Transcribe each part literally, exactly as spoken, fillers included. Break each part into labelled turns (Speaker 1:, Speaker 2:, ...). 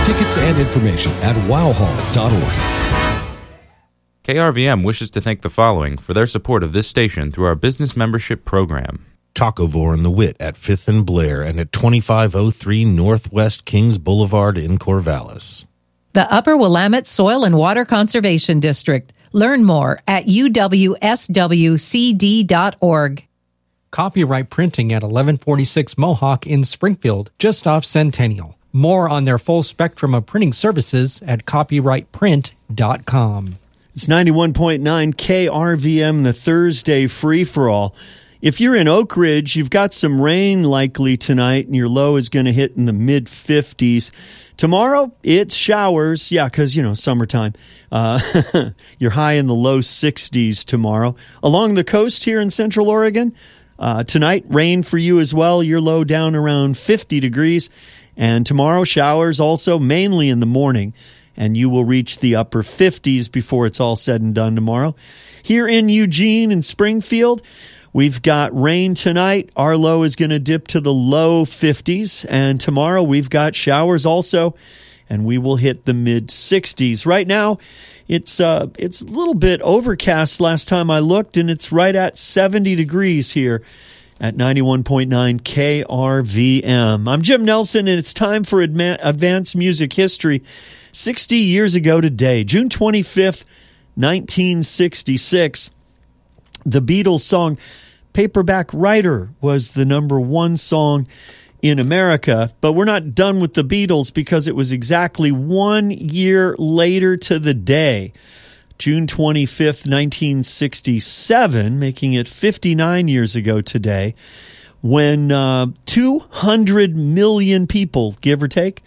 Speaker 1: Tickets and information at wow hall dot org.
Speaker 2: K R V M wishes to thank the following for their support of this station through our business membership program.
Speaker 3: Tacovore and the Wit at fifth and Blair and at twenty-five oh three Northwest Kings Boulevard in Corvallis.
Speaker 4: The Upper Willamette Soil and Water Conservation District. Learn more at u w s w c d dot org.
Speaker 5: Copyright Printing at eleven forty-six Mohawk in Springfield, just off Centennial. More on their full spectrum of printing services at copyright print dot com.
Speaker 6: It's ninety-one point nine K R V M, the Thursday free-for-all. If you're in Oak Ridge, you've got some rain likely tonight, and your low is going to hit in the mid-fifties. Tomorrow, it's showers. Yeah, because, you know, summertime. Uh, you're high in the low sixties tomorrow. Along the coast here in Central Oregon, uh, tonight, rain for you as well. Your low down around fifty degrees. And tomorrow, showers also, mainly in the morning. And you will reach the upper fifties before it's all said and done tomorrow. Here in Eugene and Springfield, we've got rain tonight. Our low is going to dip to the low fifties. And tomorrow we've got showers also, and we will hit the mid-sixties. Right now, it's uh, it's a little bit overcast last time I looked, and it's right at seventy degrees here at ninety-one point nine K R V M. I'm Jim Nelson, and it's time for Adma- Advanced Music History. sixty years ago today, June twenty-fifth, nineteen sixty-six, the Beatles song Paperback Writer was the number one song in America. But we're not done with the Beatles because it was exactly one year later to the day, June twenty-fifth, nineteen sixty-seven, making it fifty-nine years ago today, when uh, two hundred million people, give or take,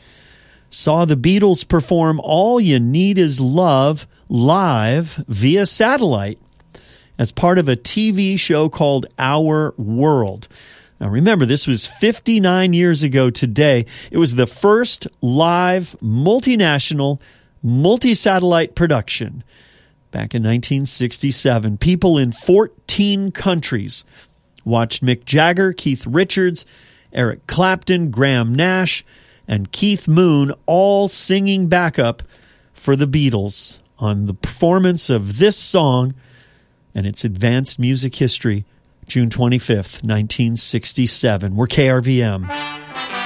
Speaker 6: saw the Beatles perform All You Need Is Love live via satellite as part of a T V show called Our World. Now remember, this was fifty-nine years ago today. It was the first live, multinational, multi-satellite production. Back in nineteen sixty-seven, people in fourteen countries watched Mick Jagger, Keith Richards, Eric Clapton, Graham Nash, and Keith Moon all singing backup for the Beatles on the performance of this song and its advanced music history, June twenty-fifth, nineteen sixty-seven. We're K R V M.